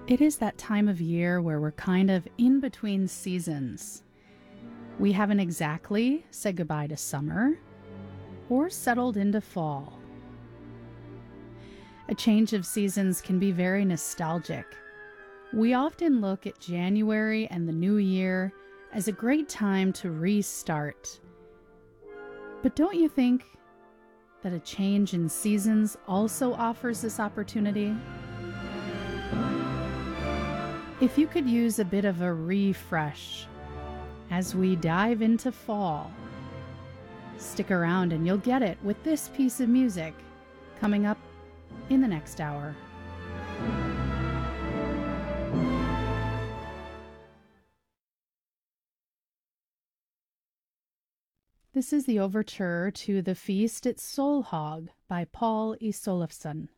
It is that time of year where we're kind of in between seasons. We haven't exactly said goodbye to summer or settled into fall. A change of seasons can be very nostalgic. We often look at January and the new year as a great time to restart. But don't you think that a change in seasons also offers this opportunity? If you could use a bit of a refresh as we dive into fall, stick around and you'll get it with this piece of music coming up in the next hour. This is the overture to The Feast at Solhaug by Paul E. Solefsson.